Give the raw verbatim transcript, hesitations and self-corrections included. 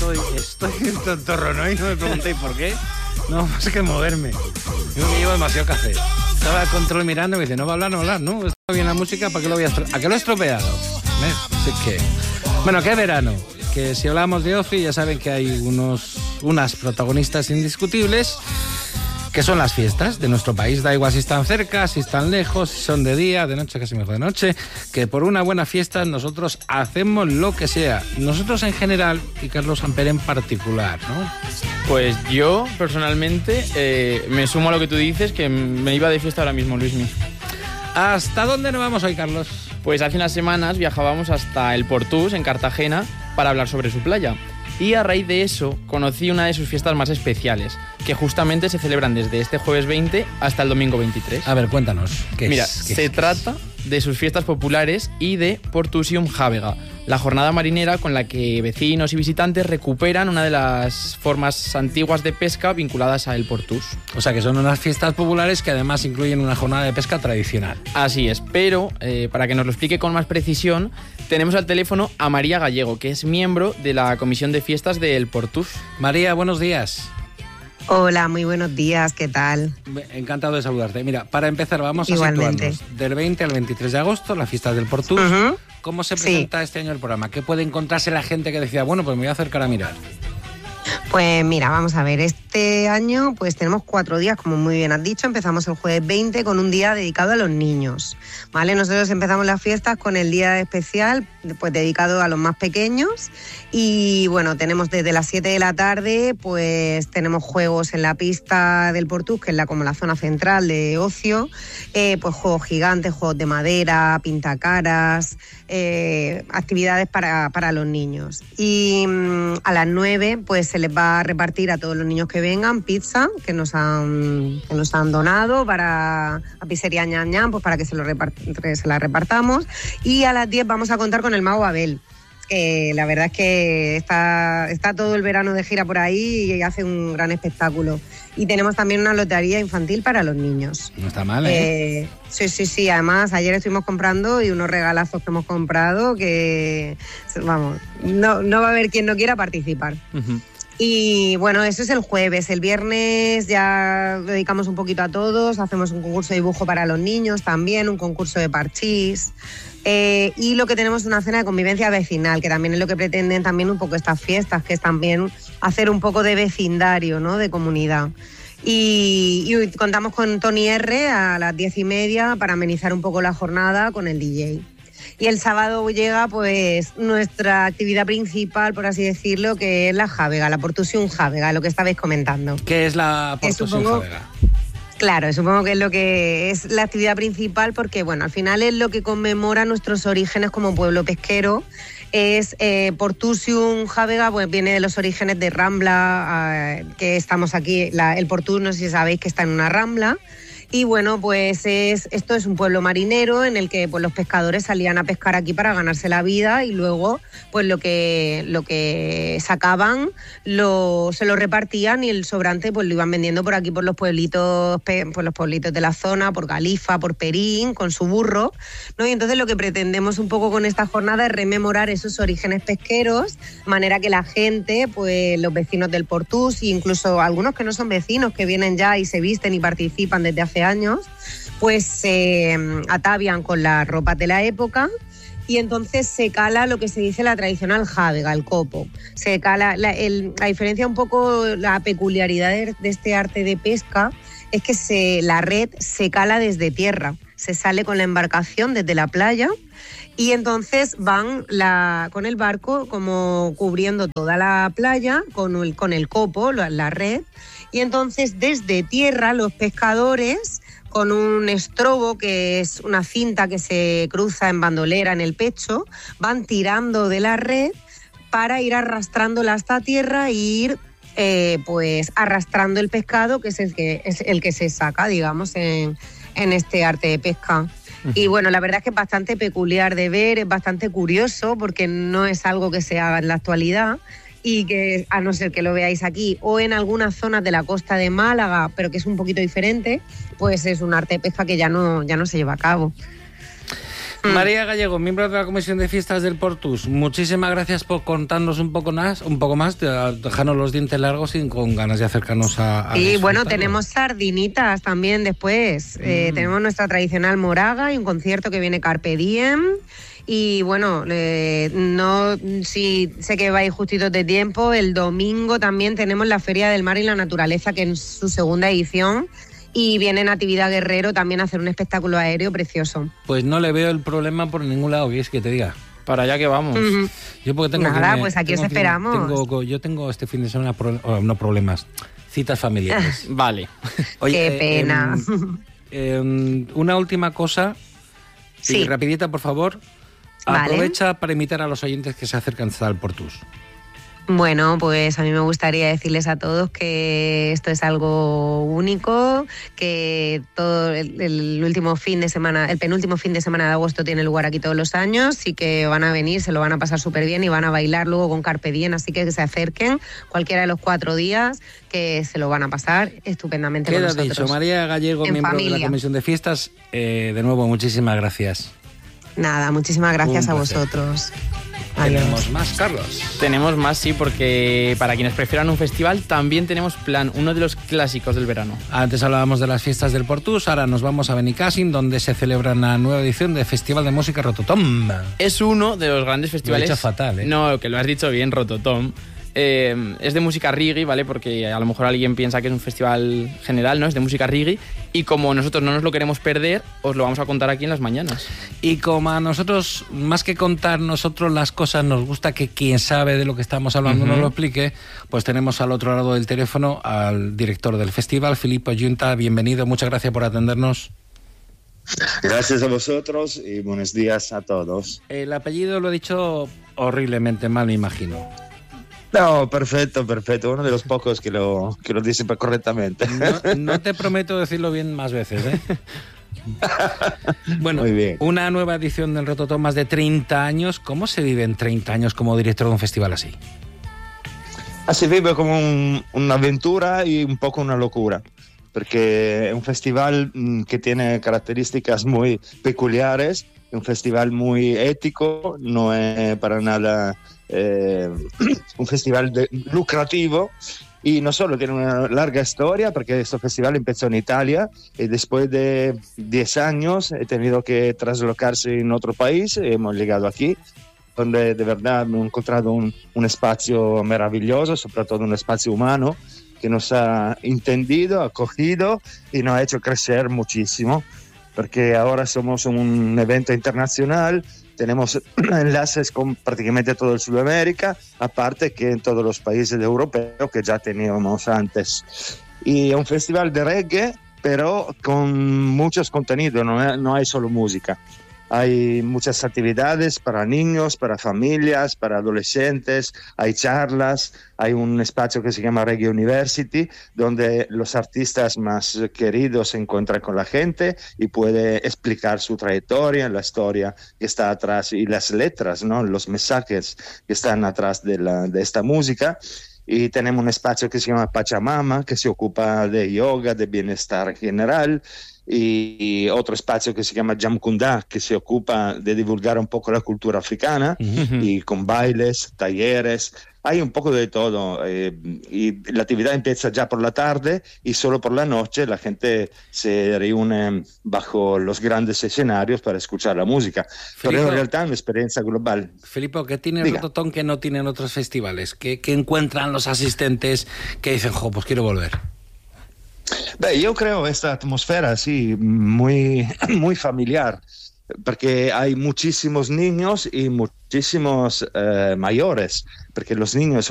estoy, estoy en tontorrón y no me preguntéis por qué. No, más que moverme. Yo que llevo demasiado café. Estaba al control mirando y me dice, no va a hablar, no va a hablar, ¿no? Está bien la música, ¿para qué lo voy a estropear? ¿A qué lo he estropeado? ¿Ves? Así que... Bueno, ¿qué verano? Que si hablamos de ocio ya saben que hay unos, unas protagonistas indiscutibles, que son las fiestas de nuestro país. Da igual si están cerca, si están lejos, si son de día, de noche, casi mejor de noche, que por una buena fiesta nosotros hacemos lo que sea. Nosotros en general y Carlos Amper en particular, ¿no? Pues yo, personalmente, eh, me sumo a lo que tú dices, que me iba de fiesta ahora mismo, Luismi. ¿Hasta dónde nos vamos hoy, Carlos? Pues hace unas semanas viajábamos hasta el Portús, en Cartagena, para hablar sobre su playa. Y a raíz de eso conocí una de sus fiestas más especiales, que justamente se celebran desde este jueves veinte hasta el domingo veintitrés. A ver, cuéntanos. ¿Qué Mira, es? ¿Qué se es? trata de sus fiestas populares y de Portusium Jábega, la jornada marinera con la que vecinos y visitantes recuperan una de las formas antiguas de pesca vinculadas a el Portús. O sea, que son unas fiestas populares que además incluyen una jornada de pesca tradicional. Así es, pero eh, para que nos lo explique con más precisión, tenemos al teléfono a María Gallego, que es miembro de la Comisión de Fiestas del Portús. María, buenos días. Hola, muy buenos días, ¿qué tal? Encantado de saludarte. Mira, para empezar vamos a Igualmente. situarnos. Del veinte al veintitrés de agosto, la fiesta del Portús. Uh-huh. ¿Cómo se presenta Sí. este año el programa? ¿Qué puede encontrarse la gente que decía, bueno, pues me voy a acercar a mirar? Pues mira, vamos a ver, este año pues tenemos cuatro días, como muy bien has dicho. Empezamos el jueves veinte con un día dedicado a los niños, ¿vale? Nosotros empezamos las fiestas con el día especial, pues dedicado a los más pequeños. Y bueno, tenemos desde las siete de la tarde, pues tenemos juegos en la pista del Portús, que es la, como la zona central de ocio, eh, pues juegos gigantes, juegos de madera, pintacaras, eh, actividades para, para los niños. Y mmm, a las nueve pues se les va a repartir a todos los niños que vengan pizza que nos han, que nos han donado para a Pizzería Ñan Ñan, pues para que se, lo repart, que se la repartamos. Y a las diez vamos a contar con el mago Abel. Eh, la verdad es que está, está todo el verano de gira por ahí y hace un gran espectáculo. Y tenemos también una lotería infantil para los niños. No está mal, ¿eh? eh sí, sí, sí. Además, ayer estuvimos comprando y unos regalazos que hemos comprado que, vamos, no, no va a haber quien no quiera participar. Uh-huh. Y bueno, eso es el jueves. El viernes ya dedicamos un poquito a todos. Hacemos un concurso de dibujo para los niños también, un concurso de parchís. Eh, y lo que tenemos es una cena de convivencia vecinal, que también es lo que pretenden también un poco estas fiestas, que es también hacer un poco de vecindario, ¿no? De comunidad. Y, y contamos con Tony R a las diez y media para amenizar un poco la jornada con el D J. Y el sábado llega pues nuestra actividad principal, por así decirlo, que es la Jábega, la Portusium Jábega, lo que estabais comentando. ¿Qué es la Portusium Jábega? Claro, supongo que es lo que es la actividad principal porque, bueno, al final es lo que conmemora nuestros orígenes como pueblo pesquero. Es eh, Portusium Jábega, pues viene de los orígenes de Rambla, eh, que estamos aquí, la, el Portús, no sé si sabéis que está en una rambla. Y bueno, pues es, esto es un pueblo marinero en el que pues, los pescadores salían a pescar aquí para ganarse la vida y luego pues lo que, lo que sacaban lo, se lo repartían y el sobrante pues lo iban vendiendo por aquí por los pueblitos, por los pueblitos de la zona, por Galifa, por Perín, con su burro, ¿no? Y entonces lo que pretendemos un poco con esta jornada es rememorar esos orígenes pesqueros, de manera que la gente, pues los vecinos del Portús e incluso algunos que no son vecinos, que vienen ya y se visten y participan desde hace años, pues se eh, atavian con las ropas de la época y entonces se cala lo que se dice la tradicional jábega, el copo. Se cala, la, el, la diferencia un poco, la peculiaridad de, de este arte de pesca es que se, la red se cala desde tierra, se sale con la embarcación desde la playa y entonces van la, con el barco como cubriendo toda la playa con el, con el copo, la, la red. Y entonces desde tierra los pescadores con un estrobo, que es una cinta que se cruza en bandolera en el pecho, van tirando de la red para ir arrastrándola hasta tierra e ir eh, pues arrastrando el pescado, que es el que, es el que se saca, digamos, en, en este arte de pesca. Uh-huh. Y bueno, la verdad es que es bastante peculiar de ver, es bastante curioso porque no es algo que se haga en la actualidad. Y que, a no ser que lo veáis aquí o en algunas zonas de la costa de Málaga, pero que es un poquito diferente, pues es un arte de pesca que ya no, ya no se lleva a cabo. María Gallego, miembro de la Comisión de Fiestas del Portus, muchísimas gracias por contarnos un poco más, un poco más, dejarnos los dientes largos y con ganas de acercarnos a... a y bueno, tenemos sardinitas también después. Mm. Eh, tenemos nuestra tradicional moraga y un concierto que viene Carpe Diem. Y bueno, eh, no, sí, sé que vais justitos de tiempo. El domingo también tenemos la Feria del Mar y la Naturaleza, que es su segunda edición. Y viene Natividad Guerrero también a hacer un espectáculo aéreo precioso. Pues no le veo el problema por ningún lado, ¿qué es que te diga? Para allá que vamos. Uh-huh. Yo porque tengo Nada, que, pues aquí tengo os esperamos. Tengo, yo tengo este fin de semana, pro, oh, no problemas, citas familiares. Vale. Oye, qué pena. Eh, eh, una última cosa, sí. Y rapidita, por favor. Vale. Aprovecha para invitar a los oyentes que se acercan al Portus. Bueno, pues a mí me gustaría decirles a todos que esto es algo único, que todo el, el último fin de semana, el penúltimo fin de semana de agosto tiene lugar aquí todos los años y que van a venir, se lo van a pasar súper bien y van a bailar luego con Carpe Diem, así que que se acerquen cualquiera de los cuatro días, que se lo van a pasar estupendamente con nosotros. Queda dicho, María Gallego, en miembro familia. de la Comisión de Fiestas, eh, de nuevo, muchísimas gracias. Nada, muchísimas gracias a vosotros. Adiós. Tenemos más, Carlos. Tenemos más, sí, porque para quienes prefieran un festival también tenemos plan, uno de los clásicos del verano. Antes hablábamos de las fiestas del Portus, ahora nos vamos a Benicàssim, donde se celebra una nueva edición del Festival de Música Rototom. Es uno de los grandes festivales... Lo he dicho fatal, ¿eh? No, que lo has dicho bien, Rototom. Eh, es de música reggae, ¿vale? Porque a lo mejor alguien piensa que es un festival general, ¿no? Es de música reggae. Y como nosotros no nos lo queremos perder, os lo vamos a contar aquí en las mañanas. Y como a nosotros, más que contar nosotros las cosas, nos gusta que quien sabe de lo que estamos hablando uh-huh. nos lo explique, pues tenemos al otro lado del teléfono al director del festival, Filippo Giunta. Bienvenido, muchas gracias por atendernos. Gracias a vosotros y buenos días a todos. El apellido lo he dicho horriblemente mal, me imagino. No, perfecto, perfecto. Uno de los pocos que lo, que lo dice correctamente. No, no te prometo decirlo bien más veces, ¿eh? Bueno, muy bien. Una nueva edición del Rototom, más de treinta años. ¿Cómo se vive en treinta años como director de un festival así? Así vive como un, una aventura y un poco una locura. Porque es un festival que tiene características muy peculiares, un festival muy ético, no es para nada eh, un festival de, lucrativo, y no solo tiene una larga historia, porque este festival empezó en Italia y después de diez años he tenido que traslocarse en otro país, hemos llegado aquí, donde de verdad hemos encontrado un, un espacio maravilloso, sobre todo un espacio humano, que nos ha entendido, acogido y nos ha hecho crecer muchísimo, porque ahora somos un evento internacional, tenemos enlaces con prácticamente todo el Sudamérica, aparte que en todos los países europeos que ya teníamos antes. Y es un festival de reggae, pero con muchos contenidos, no, no hay solo música. Hay muchas actividades para niños, para familias, para adolescentes, hay charlas, hay un espacio que se llama Reggae University, donde los artistas más queridos se encuentran con la gente y puede explicar su trayectoria, la historia que está atrás y las letras, ¿no? Los mensajes que están atrás de, la, de esta música. Y tenemos un espacio que se llama Pachamama, que se ocupa de yoga, de bienestar general, y otro espacio que se llama Jamkunda, que se ocupa de divulgar un poco la cultura africana, uh-huh. y con bailes, talleres, hay un poco de todo, eh, y la actividad empieza ya por la tarde y solo por la noche la gente se reúne bajo los grandes escenarios para escuchar la música. Filippo, pero en realidad es una experiencia global. Filippo, ¿qué tiene el Rototom que no tienen otros festivales? ¿Qué, qué encuentran los asistentes que dicen, jo, pues quiero volver? Beh, yo creo esta atmósfera así muy, muy familiar, porque hay muchísimos niños y muchísimos eh, mayores, porque los niños